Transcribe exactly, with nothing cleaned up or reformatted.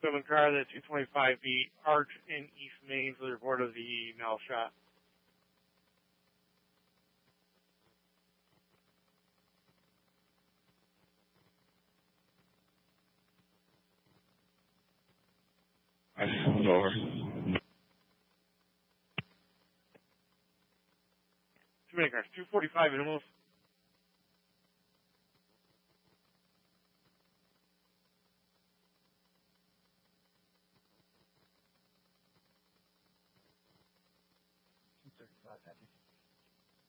Equipment car, the two twenty-five B Arch in East Main for the report of the Mel shot. I pulled over. Too many cars. two forty-five animals. two thirty-five,